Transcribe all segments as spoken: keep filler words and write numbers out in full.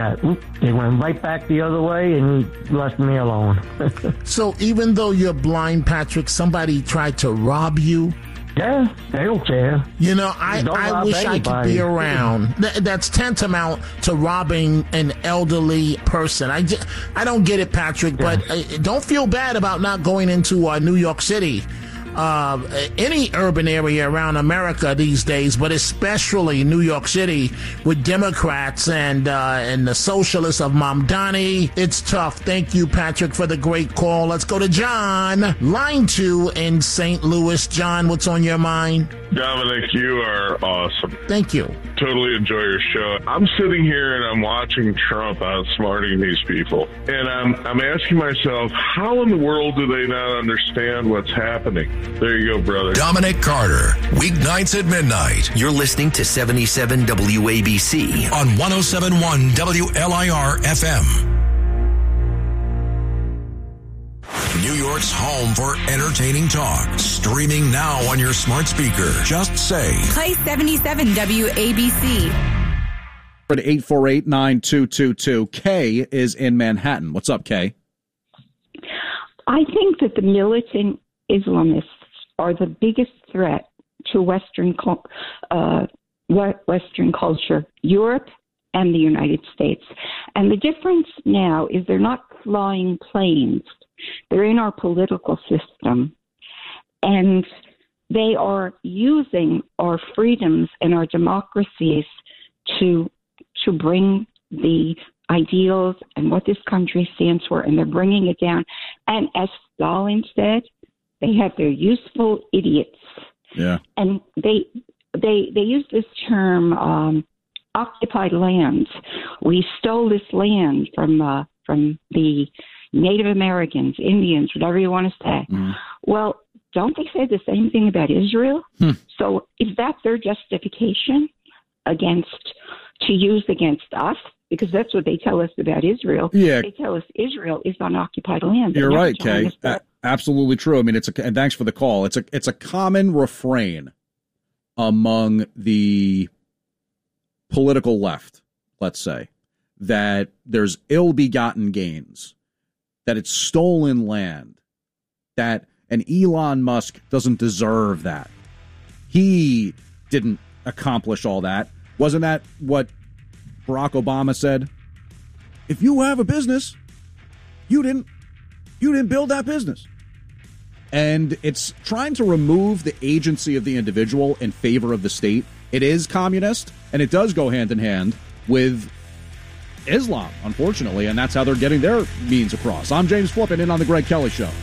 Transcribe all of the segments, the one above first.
Uh, they went right back the other way and left me alone. So even though you're blind, Patrick, somebody tried to rob you? Yeah, they don't care. You know, I, I wish anybody. I could be around. Th- that's tantamount to robbing an elderly person. I, just, I don't get it, Patrick, yeah. but uh, don't feel bad about not going into uh, New York City. Uh, any urban area around America these days, but especially New York City with Democrats and uh, and the socialists of Mamdani. It's tough. Thank you, Patrick, for the great call. Let's go to John, line two in Saint Louis. John, what's on your mind? Dominic, you are awesome. Thank you. Totally enjoy your show. I'm sitting here and I'm watching Trump outsmarting these people. And I'm I'm asking myself, how in the world do they not understand what's happening? There you go, brother. Dominic Carter, weeknights at midnight. You're listening to seventy-seven W A B C on one oh seven point one W L I R F M. New York's home for entertaining talk. Streaming now on your smart speaker. Just say, play seventy-seven W A B C. At eight four eight, nine two two two. Kay is in Manhattan. What's up, Kay? I think that the militant Islamists are the biggest threat to Western uh, Western culture, Europe and the United States. And the difference now is they're not flying planes. They're in our political system. And they are using our freedoms and our democracies to to bring the ideals and what this country stands for, and they're bringing it down. And as Stalin said, they have their useful idiots. Yeah. And they they they use this term um, occupied lands. We stole this land from uh, from the Native Americans, Indians, whatever you want to say. Mm. Well, don't they say the same thing about Israel? Hmm. So is that their justification against to use against us? Because that's what they tell us about Israel. Yeah. They tell us Israel is on occupied land. You're right, Kay. A- absolutely true. I mean, it's a, and thanks for the call. It's a, it's a common refrain among the political left, let's say, that there's ill-begotten gains, that it's stolen land, that an Elon Musk doesn't deserve that. He didn't accomplish all that. Wasn't that what Barack Obama said? If you have a business, you didn't you didn't build that business. And it's trying to remove the agency of the individual in favor of the state. It is communist, and it does go hand in hand with Islam, unfortunately, and that's how they're getting their means across. I'm James Flippin, in on the Greg Kelly Show.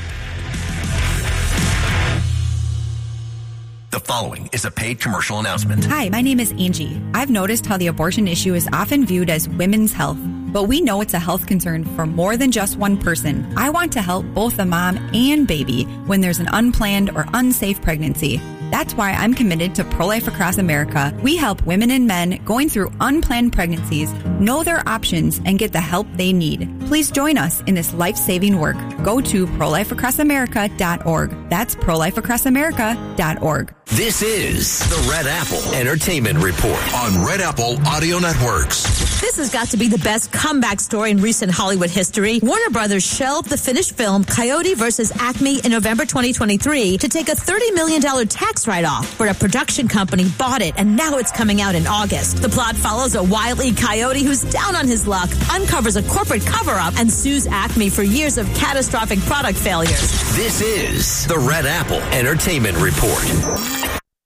The following is a paid commercial announcement. Hi, my name is Angie. I've noticed how the abortion issue is often viewed as women's health, but we know it's a health concern for more than just one person. I want to help both the mom and baby when there's an unplanned or unsafe pregnancy. That's why I'm committed to Pro-Life Across America. We help women and men going through unplanned pregnancies know their options and get the help they need. Please join us in this life-saving work. Go to pro life across america dot org. That's pro life across america dot org. This is the Red Apple Entertainment Report on Red Apple Audio Networks. This has got to be the best comeback story in recent Hollywood history. Warner Brothers shelved the finished film Coyote versus Acme in November twenty twenty-three to take a thirty million dollars tax write-off, but a production company bought it, and now it's coming out in August. The plot follows a wily coyote who's down on his luck, uncovers a corporate cover-up, and sues Acme for years of catastrophic product failures. This is the Red Apple Entertainment Report.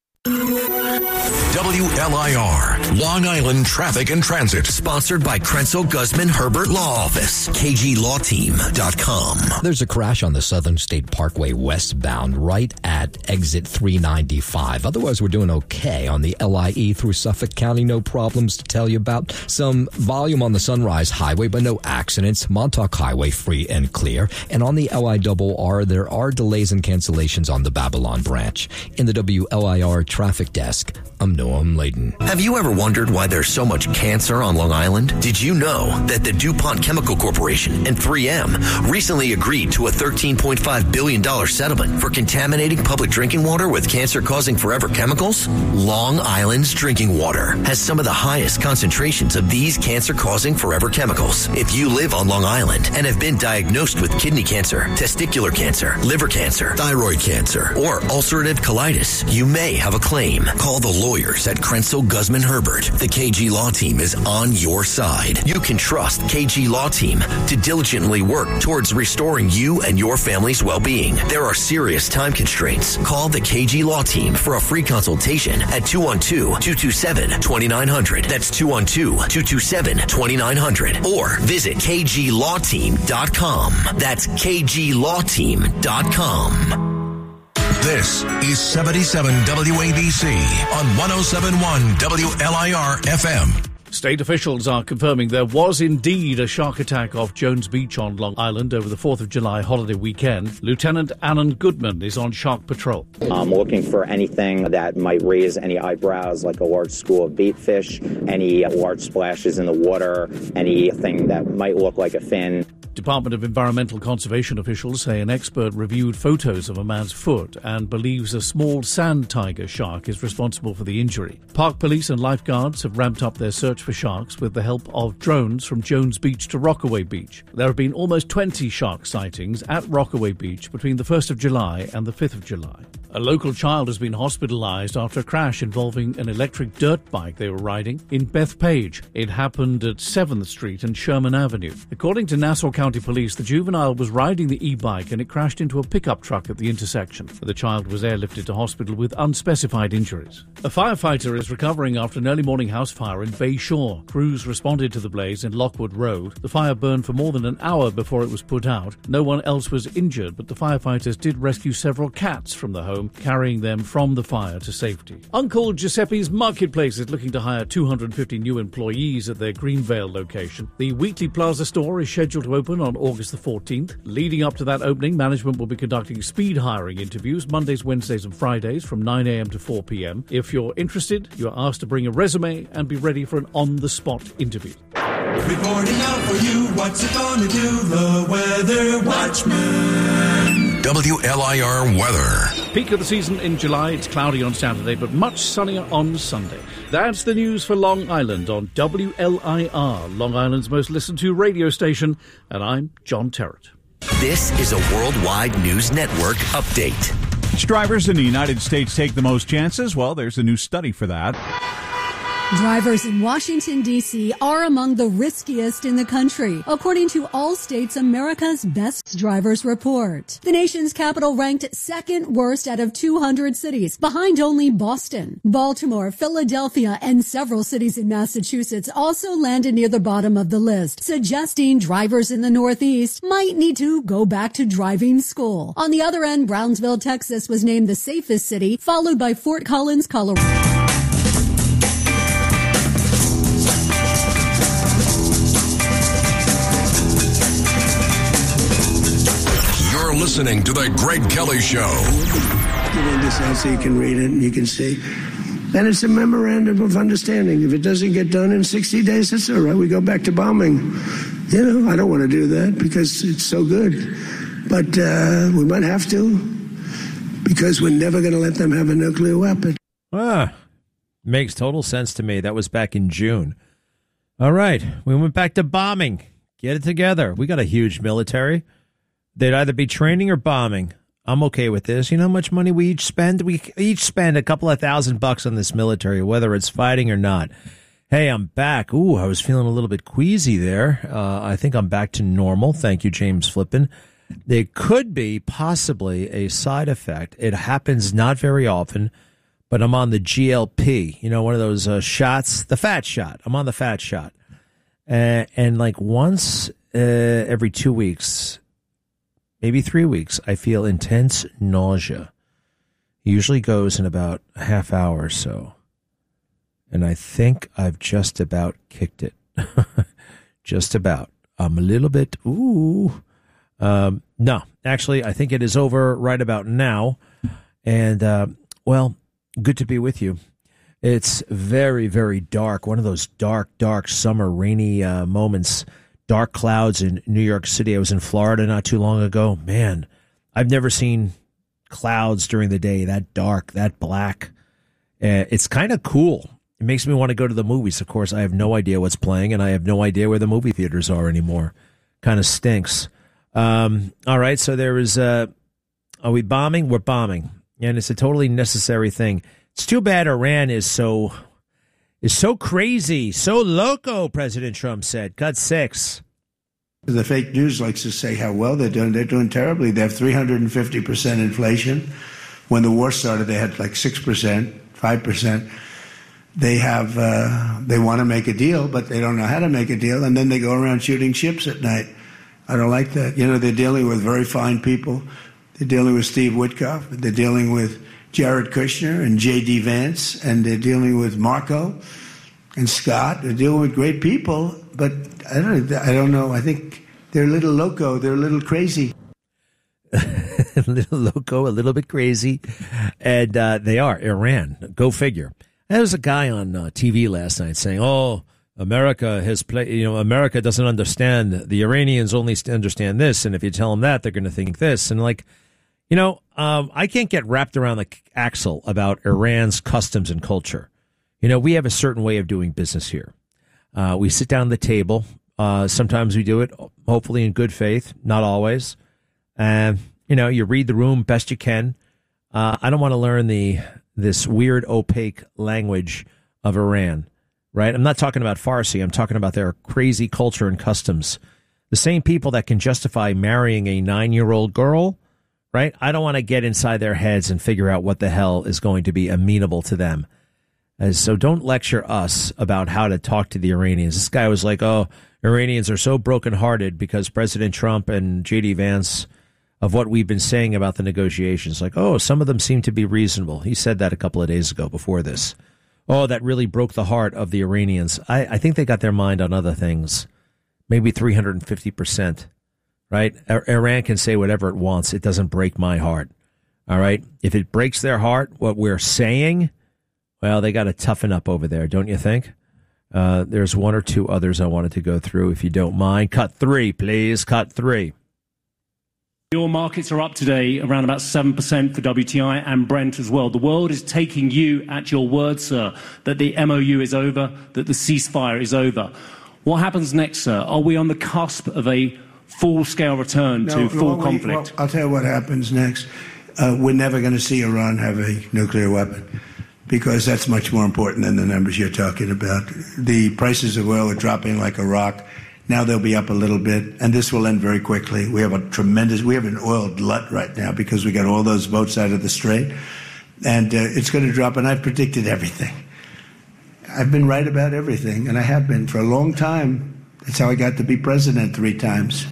W L I R, Long Island Traffic and Transit. Sponsored by Krenzel Guzman Herbert Law Office, K G law team dot com. There's a crash on the Southern State Parkway westbound right at exit three ninety-five. Otherwise, we're doing okay on the L I E through Suffolk County. No problems to tell you about. Some volume on the Sunrise Highway, but no accidents. Montauk Highway free and clear. And on the L I R R, there are delays and cancellations on the Babylon branch. In the W L I R traffic desk, I'm Noam Tom Layden. Have you ever wondered why there's so much cancer on Long Island? Did you know that the DuPont Chemical Corporation and three M recently agreed to a thirteen point five billion dollars settlement for contaminating public drinking water with cancer-causing forever chemicals? Long Island's drinking water has some of the highest concentrations of these cancer-causing forever chemicals. If you live on Long Island and have been diagnosed with kidney cancer, testicular cancer, liver cancer, thyroid cancer, or ulcerative colitis, you may have a claim. Call the lawyers at Krenzel Guzman Herbert. The K G Law Team is on your side. You can trust K G Law Team to diligently work towards restoring you and your family's well-being. There are serious time constraints. Call the K G Law Team for a free consultation at two one two, two two seven, two nine zero zero. That's two one two, two two seven, two nine zero zero. Or visit k g law team dot com. That's k g law team dot com. This is seventy-seven W A B C on one oh seven point one W L I R F M. State officials are confirming there was indeed a shark attack off Jones Beach on Long Island over the fourth of July holiday weekend. Lieutenant Alan Goodman is on shark patrol. I'm looking for anything that might raise any eyebrows, like a large school of bait fish, any large splashes in the water, anything that might look like a fin. Department of Environmental Conservation officials say an expert reviewed photos of a man's foot and believes a small sand tiger shark is responsible for the injury. Park police and lifeguards have ramped up their search for sharks with the help of drones from Jones Beach to Rockaway Beach. There have been almost twenty shark sightings at Rockaway Beach between the first of July and the fifth of July. A local child has been hospitalized after a crash involving an electric dirt bike they were riding in Bethpage. It happened at seventh Street and Sherman Avenue. According to Nassau County Police, the juvenile was riding the e-bike and it crashed into a pickup truck at the intersection. The child was airlifted to hospital with unspecified injuries. A firefighter is recovering after an early morning house fire in Bay Shore. Crews responded to the blaze in Lockwood Road. The fire burned for more than an hour before it was put out. No one else was injured, but the firefighters did rescue several cats from the home, carrying them from the fire to safety. Uncle Giuseppe's Marketplace is looking to hire two hundred fifty new employees at their Greenvale location. The Wheatley Plaza store is scheduled to open on August the fourteenth. Leading up to that opening, management will be conducting speed hiring interviews Mondays, Wednesdays and Fridays from nine a.m. to four p.m. If you're interested, you are asked to bring a resume and be ready for an on-the-spot interview. Reporting out for you, what's it gonna do? The Weather Watchman. W L I R weather. Peak of the season in July. It's cloudy on Saturday, but much sunnier on Sunday. That's the news for Long Island on W L I R, Long Island's most listened to radio station, and I'm John Terrett. This is a Worldwide News Network update. Which drivers in the United States take the most chances? Well, there's a new study for that. Drivers in Washington, D C are among the riskiest in the country, according to Allstate's America's Best Drivers report. The nation's capital ranked second worst out of two hundred cities, behind only Boston. Baltimore, Philadelphia, and several cities in Massachusetts also landed near the bottom of the list, suggesting drivers in the Northeast might need to go back to driving school. On the other end, Brownsville, Texas was named the safest city, followed by Fort Collins, Colorado. Listening to the Greg Kelly Show. Get in this out so you can read it and you can see. And it's a memorandum of understanding. If it doesn't get done in sixty days, it's all right. We go back to bombing. You know, I don't want to do that because it's so good. But uh, we might have to because we're never going to let them have a nuclear weapon. Ah, makes total sense to me. That was back in June. All right. We went back to bombing. Get it together. We got a huge military. They'd either be training or bombing. I'm okay with this. You know how much money we each spend? We each spend a couple of thousand bucks on this military, whether it's fighting or not. Hey, I'm back. Ooh, I was feeling a little bit queasy there. Uh, I think I'm back to normal. Thank you, James Flippin. There could be possibly a side effect. It happens not very often, but I'm on the G L P, you know, one of those uh, shots, the fat shot. I'm on the fat shot. Uh, and like once uh, every two weeks, maybe three weeks, I feel intense nausea. It usually goes in about a half hour or so. And I think I've just about kicked it. Just about. I'm a little bit, ooh. Um, no, actually, I think it is over right about now. And, uh, well, good to be with you. It's very, very dark. One of those dark, dark summer rainy uh, moments. Dark clouds in New York City. I was in Florida not too long ago. Man, I've never seen clouds during the day that dark, that black. Uh, it's kind of cool. It makes me want to go to the movies. Of course, I have no idea what's playing, and I have no idea where the movie theaters are anymore. Kind of stinks. Um, all right, so there is, uh, are we bombing? We're bombing, and it's a totally necessary thing. It's too bad Iran is so is so crazy, so loco, President Trump said. Cut six. The fake news likes to say how well they're doing. They're doing terribly. They have three hundred fifty percent inflation. When the war started, they had like six percent, five percent. They have, uh, they want to make a deal, but they don't know how to make a deal. And then they go around shooting ships at night. I don't like that. You know, they're dealing with very fine people. They're dealing with Steve Witkoff. They're dealing with Jared Kushner and J D Vance. And they're dealing with Marco and Scott. They're dealing with great people. But I don't, I don't know. I think they're a little loco. They're a little crazy. A little loco, a little bit crazy. And uh, they are. Iran. Go figure. There was a guy on uh, T V last night saying, oh, America has played, you know, America doesn't understand. The Iranians only understand this. And if you tell them that, they're going to think this. And like, you know, um, I can't get wrapped around the axle about Iran's customs and culture. You know, we have a certain way of doing business here. Uh, we sit down at the table. Uh, sometimes we do it, hopefully in good faith, not always. And, you know, you read the room best you can. Uh, I don't want to learn the this weird, opaque language of Iran, right? I'm not talking about Farsi. I'm talking about their crazy culture and customs. The same people that can justify marrying a nine-year-old girl, right? I don't want to get inside their heads and figure out what the hell is going to be amenable to them. As, so don't lecture us about how to talk to the Iranians. This guy was like, oh, Iranians are so brokenhearted because President Trump and J D Vance of what we've been saying about the negotiations. Like, oh, some of them seem to be reasonable. He said that a couple of days ago before this. Oh, that really broke the heart of the Iranians. I, I think they got their mind on other things. Maybe three hundred fifty percent, right? Iran can say whatever it wants. It doesn't break my heart. All right. If it breaks their heart, what we're saying, well, they got to toughen up over there, don't you think? Uh, there's one or two others I wanted to go through, if you don't mind. Cut three, please. Cut three. Your markets are up today around about seven percent for W T I and Brent as well. The world is taking you at your word, sir, that the M O U is over, that the ceasefire is over. What happens next, sir? Are we on the cusp of a full-scale return no, to full well, conflict? Well, I'll tell you what happens next. Uh, we're never going to see Iran have a nuclear weapon because that's much more important than the numbers you're talking about. The prices of oil are dropping like a rock. Now they'll be up a little bit, and this will end very quickly. We have a tremendous, we have an oil glut right now because we got all those boats out of the strait, and uh, it's going to drop, and I've predicted everything. I've been right about everything, and I have been for a long time. That's how I got to be president three times.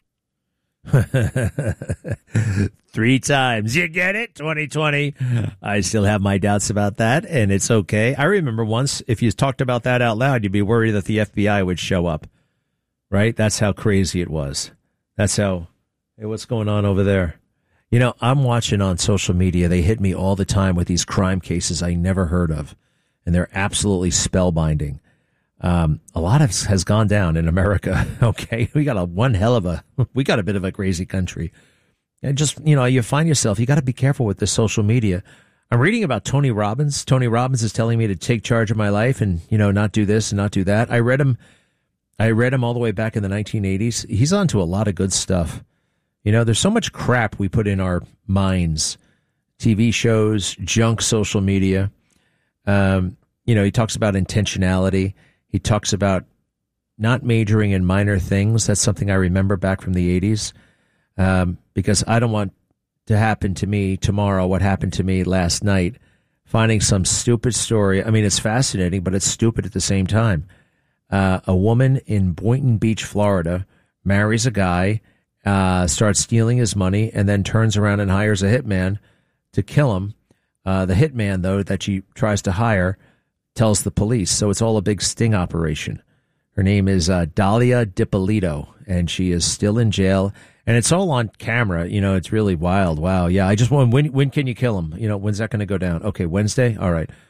Three times. You get it? twenty twenty. I still have my doubts about that, and it's okay. I remember once, if you talked about that out loud, you'd be worried that the F B I would show up. Right? That's how crazy it was. That's how, hey, what's going on over there? You know, I'm watching on social media. They hit me all the time with these crime cases I never heard of, and they're absolutely spellbinding. Um, a lot of has gone down in America. Okay, we got a one hell of a, we got a bit of a crazy country. And just, you know, you find yourself, you got to be careful with this social media. I'm reading about Tony Robbins. Tony Robbins is telling me to take charge of my life and, you know, not do this and not do that. I read him. I read him all the way back in the nineteen eighties. He's onto a lot of good stuff. You know, there's so much crap we put in our minds. T V shows, junk social media. Um, you know, he talks about intentionality. He talks about not majoring in minor things. That's something I remember back from the eighties. Um, because I don't want to happen to me tomorrow what happened to me last night. Finding some stupid story. I mean, it's fascinating, but it's stupid at the same time. Uh, a woman in Boynton Beach, Florida, marries a guy, uh, starts stealing his money, and then turns around and hires a hitman to kill him. Uh, the hitman, though, that she tries to hire tells the police. So it's all a big sting operation. Her name is uh, Dalia DiPolito, and she is still in jail. And it's all on camera. You know, it's really wild. Wow. Yeah, I just want, when when can you kill him? You know, when's that going to go down? Okay, Wednesday? All right.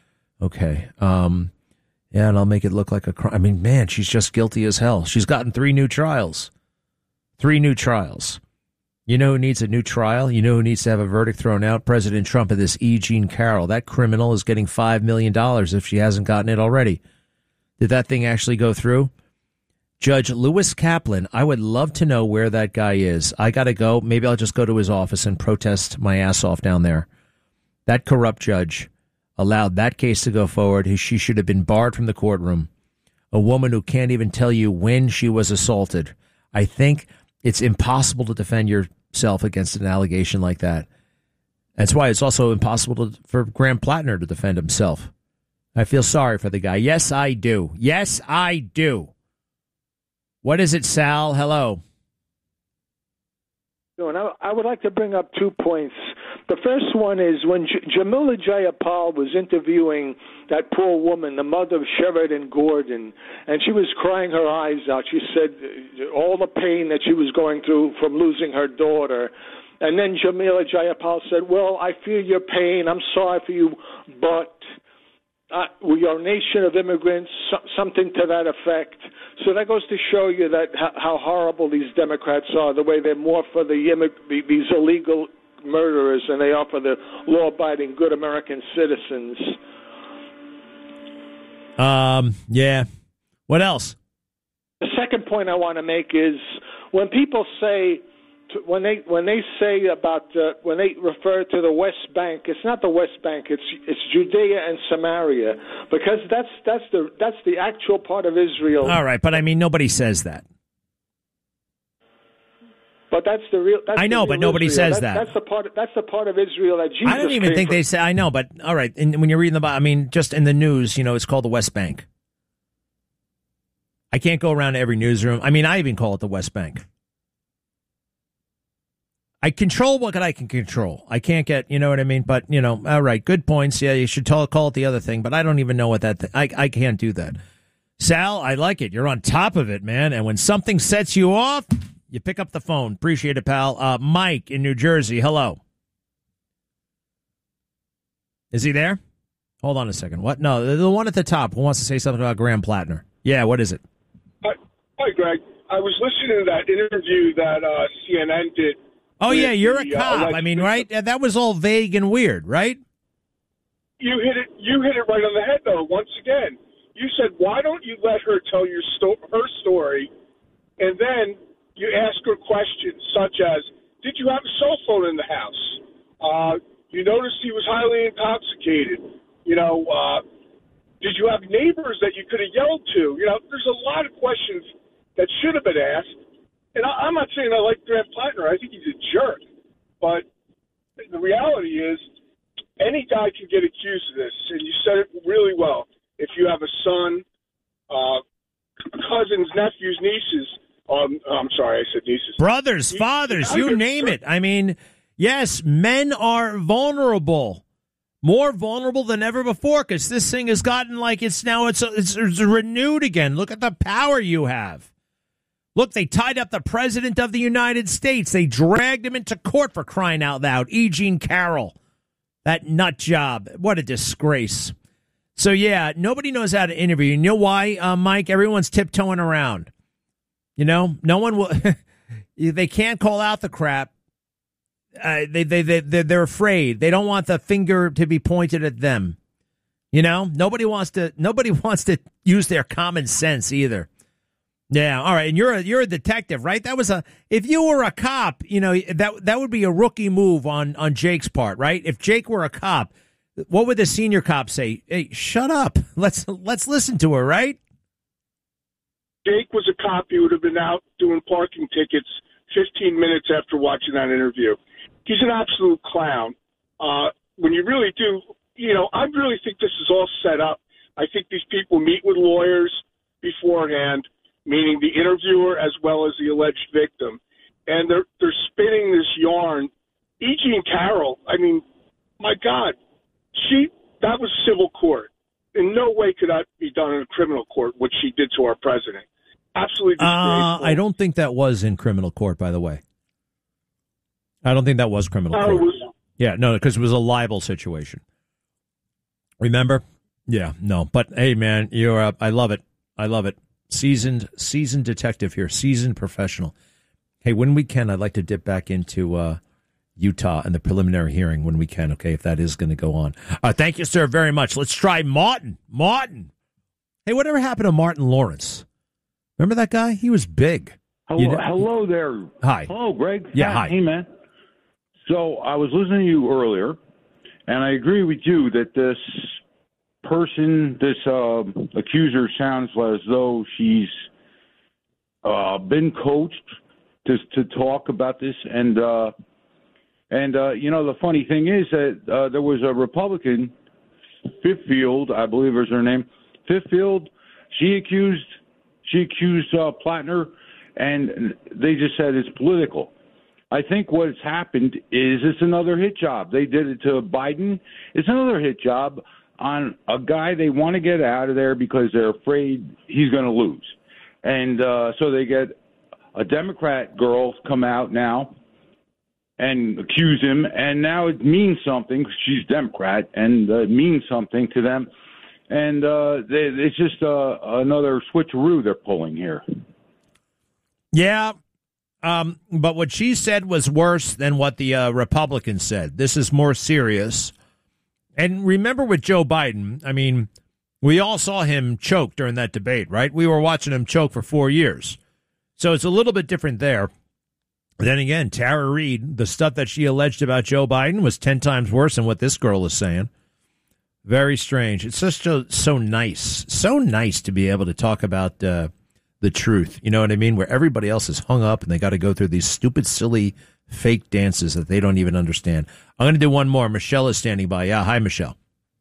Okay. Um, yeah, and I'll make it look like a crime. I mean, man, she's just guilty as hell. She's gotten three new trials. Three new trials. You know who needs a new trial? You know who needs to have a verdict thrown out? President Trump and this E. Jean Carroll. That criminal is getting five million dollars if she hasn't gotten it already. Did that thing actually go through? Judge Lewis Kaplan, I would love to know where that guy is. I got to go. Maybe I'll just go to his office and protest my ass off down there. That corrupt judge allowed that case to go forward. She should have been barred from the courtroom. A woman who can't even tell you when she was assaulted. I think it's impossible to defend yourself against an allegation like that. That's why it's also impossible to, for Graham Plattner to defend himself. I feel sorry for the guy. Yes, I do. Yes, I do. What is it, Sal? Hello. I would like to bring up two points. The first one is when J- Jamila Jayapal was interviewing that poor woman, the mother of Sheridan Gordon, and she was crying her eyes out. She said all the pain that she was going through from losing her daughter. And then Jamila Jayapal said, well, I feel your pain. I'm sorry for you, but uh, we are a nation of immigrants, so- something to that effect. So that goes to show you that how, how horrible these Democrats are, the way they're more for the immig- these illegal murderers than they are for the law-abiding good American citizens. Um. Yeah. What else? The second point I want to make is when people say, when they when they say about uh, when they refer to the West Bank, it's not the West Bank. It's it's Judea and Samaria, because that's that's the that's the actual part of Israel. All right, but I mean nobody says that. But that's the real. That's I know, the real but nobody Israel. says that, that. That's the part. That's the part of Israel that Jesus. I don't even came think from. they say. I know, but all right. And when you're reading the Bible, I mean, just in the news, you know, it's called the West Bank. I can't go around to every newsroom. I mean, I even call it the West Bank. I control what I can control. I can't get, you know what I mean? But, you know, all right, good points. Yeah, you should tell, call it the other thing, but I don't even know what that thing, I, I can't do that. Sal, I like it. You're on top of it, man. And when something sets you off, you pick up the phone. Appreciate it, pal. Uh, Mike in New Jersey, hello. Is he there? Hold on a second. What? No, the, the one at the top who wants to say something about Graham Plattner. Yeah, what is it? Hi, hi Greg. I was listening to that interview that uh, C N N did. Oh, yeah, you're a the, uh, cop. I mean, right? That was all vague and weird, right? You hit it. You hit it right on the head, though. Once again, you said, "Why don't you let her tell your sto- her story?" And then you ask her questions such as, "Did you have a cell phone in the house? Uh, you noticed he was highly intoxicated. You know, uh, did you have neighbors that you could have yelled to? You know, there's a lot of questions that should have been asked." And I, I'm not saying I like Graham Plattner. I think he's a jerk. But the reality is, any guy can get accused of this. And you said it really well. If you have a son, uh, cousins, nephews, nieces, um, I'm sorry, I said nieces. Brothers, You- fathers, you you name it. I mean, yes, men are vulnerable. More vulnerable than ever before, because this thing has gotten like it's now it's, it's it's renewed again. Look at the power you have. Look, they tied up the president of the United States. They dragged him into court for crying out loud. E. Jean Carroll, that nut job. What a disgrace. So, yeah, nobody knows how to interview. You know why, uh, Mike? Everyone's tiptoeing around. You know, no one will. They can't call out the crap. Uh, they, they, they, they're afraid. They don't want the finger to be pointed at them. You know, nobody wants to, nobody wants to use their common sense either. Yeah, all right, and you're a, you're a detective, right? That was a if you were a cop, you know that that would be a rookie move on, on Jake's part, right? If Jake were a cop, what would the senior cop say? Hey, shut up. Let's let's listen to her, right? Jake was a cop. He would have been out doing parking tickets fifteen minutes after watching that interview. He's an absolute clown. Uh, when you really do, you know, I really think this is all set up. I think these people meet with lawyers beforehand, meaning the interviewer as well as the alleged victim. And they're they're spinning this yarn. E. Jean Carroll, I mean, my God, she that was civil court. In no way could that be done in a criminal court, what she did to our president. Absolutely disgraceful. Uh, I don't think that was in criminal court, by the way. I don't think that was criminal Uh, court. it was- Yeah, no, because it was a libel situation. Remember? Yeah, no, but hey, man, you're uh, I love it. I love it. Seasoned, seasoned detective here, seasoned professional. Hey, when we can, I'd like to dip back into uh, Utah and the preliminary hearing when we can. Okay, if that is going to go on. Uh, thank you, sir, very much. Let's try Martin. Martin. Hey, whatever happened to Martin Lawrence? Remember that guy? He was big. Hello, You know- hello there. Hi. Hello, Greg. Yeah, hi. Hey, man. So I was listening to you earlier, and I agree with you that this person, this uh, accuser, sounds as though she's uh, been coached to to talk about this. And uh, and uh, you know, the funny thing is that uh, there was a Republican, Fiffield, I believe is her name, Fiffield. She accused she accused uh, Plattner, and they just said it's political. I think what's happened is it's another hit job. They did it to Biden. It's another hit job on a guy they want to get out of there because they're afraid he's going to lose. And uh, so they get a Democrat girl come out now and accuse him, and now it means something. She's Democrat, and uh, it means something to them. And uh, they, it's just uh, another switcheroo they're pulling here. Yeah. Um, but what she said was worse than what the uh, Republicans said. This is more serious. And remember with Joe Biden, I mean, we all saw him choke during that debate, right? We were watching him choke for four years. So it's a little bit different there. Then again, Tara Reid, the stuff that she alleged about Joe Biden was ten times worse than what this girl is saying. Very strange. It's just so, so nice. So nice to be able to talk about uh, the truth. You know what I mean? Where everybody else is hung up and they got to go through these stupid, silly, fake dances that they don't even understand. I'm going to do one more. Michelle is standing by. Yeah. Hi, Michelle.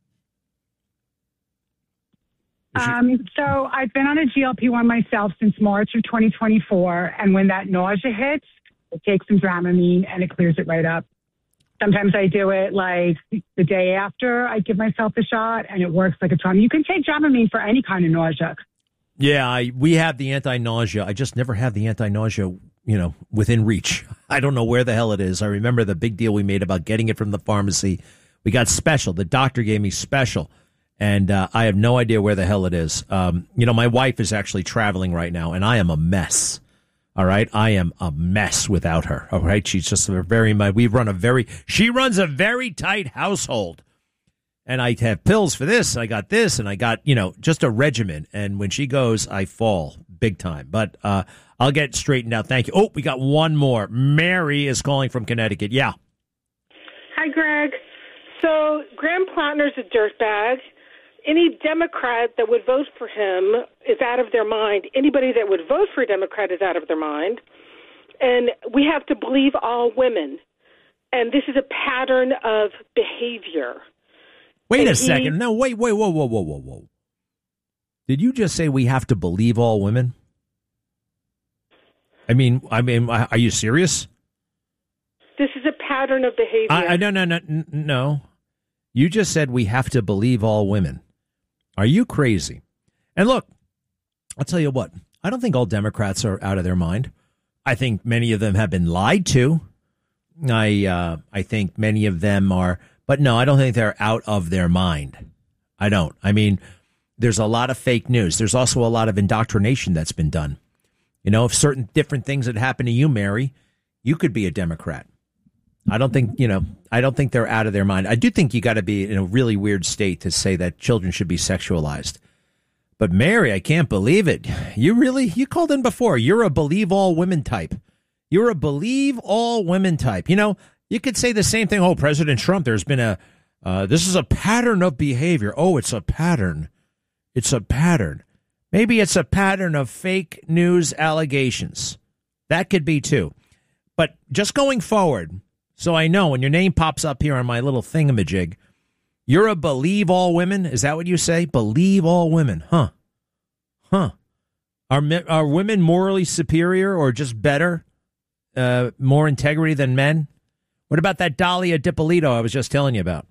Um, so I've been on a G L P one myself since March of twenty twenty-four. And when that nausea hits, I take some Dramamine and it clears it right up. Sometimes I do it like the day after I give myself the shot and it works like a charm. You can take Dramamine for any kind of nausea. Yeah, I, we have the anti-nausea. I just never have the anti-nausea, you know, within reach. I don't know where the hell it is. I remember the big deal we made about getting it from the pharmacy. We got special. The doctor gave me special, and uh, I have no idea where the hell it is. Um, you know, my wife is actually traveling right now, and I am a mess. All right, I am a mess without her. All right, she's just a very. We run a very. She runs a very tight household. And I have pills for this. I got this, and I got, you know, just a regimen. And when she goes, I fall big time. But uh, I'll get straightened out. Thank you. Oh, we got one more. Mary is calling from Connecticut. Yeah. Hi, Greg. So Graham Plattner's a dirtbag. Any Democrat that would vote for him is out of their mind. Anybody that would vote for a Democrat is out of their mind. And we have to believe all women. And this is a pattern of behavior. Wait And a he- second. No, wait, wait, whoa, whoa, whoa, whoa, whoa. Did you just say we have to believe all women? I mean, I mean, are you serious? This is a pattern of behavior. I, I no, no, no, n- no. You just said we have to believe all women. Are you crazy? And look, I'll tell you what. I don't think all Democrats are out of their mind. I think many of them have been lied to. I, uh, I think many of them are. But no, I don't think they're out of their mind. I don't. I mean, there's a lot of fake news. There's also a lot of indoctrination that's been done. You know, if certain different things had happened to you, Mary, you could be a Democrat. I don't think, you know, I don't think they're out of their mind. I do think you got to be in a really weird state to say that children should be sexualized. But Mary, I can't believe it. You really, you called in before. You're a believe all women type. You're a believe all women type. You know, you could say the same thing. Oh, President Trump, there's been a, uh, this is a pattern of behavior. Oh, it's a pattern. It's a pattern. Maybe it's a pattern of fake news allegations. That could be too. But just going forward, so I know when your name pops up here on my little thingamajig, you're a believe all women. Is that what you say? Believe all women. Huh. Huh. Are, me- are women morally superior or just better? Uh, more integrity than men? What about that Dahlia Dippolito I was just telling you about?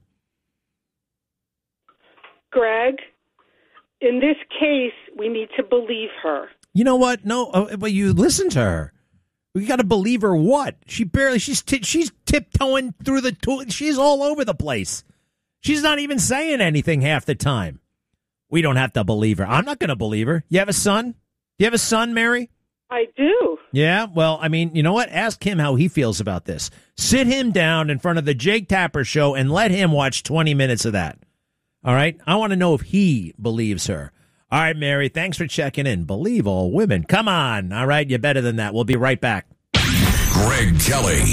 Greg, in this case, we need to believe her. You know what? No, uh, but you listen to her. We got to believe her. What? She barely. She's t- she's tiptoeing through the. To- she's all over the place. She's not even saying anything half the time. We don't have to believe her. I'm not going to believe her. You have a son? Do you have a son, Mary? I do. Yeah, well, I mean, you know what? Ask him how he feels about this. Sit him down in front of the Jake Tapper show and let him watch twenty minutes of that. All right? I want to know if he believes her. All right, Mary, thanks for checking in. Believe all women. Come on. All right, you're better than that. We'll be right back. Greg Kelly.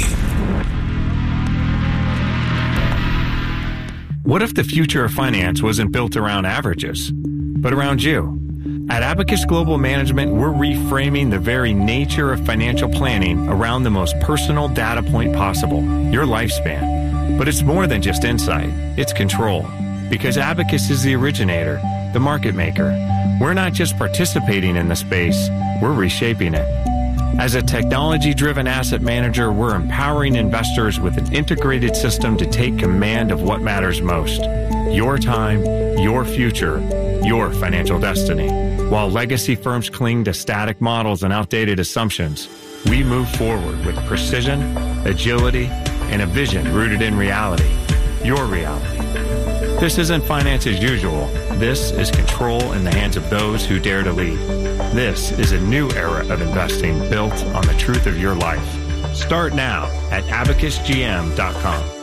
What if the future of finance wasn't built around averages, but around you? At Abacus Global Management, we're reframing the very nature of financial planning around the most personal data point possible, your lifespan. But it's more than just insight, it's control. Because Abacus is the originator, the market maker. We're not just participating in the space, we're reshaping it. As a technology-driven asset manager, we're empowering investors with an integrated system to take command of what matters most. Your time, your future, your financial destiny. While legacy firms cling to static models and outdated assumptions, we move forward with precision, agility, and a vision rooted in reality. Your reality. This isn't finance as usual. This is control in the hands of those who dare to lead. This is a new era of investing built on the truth of your life. Start now at abacus g m dot com.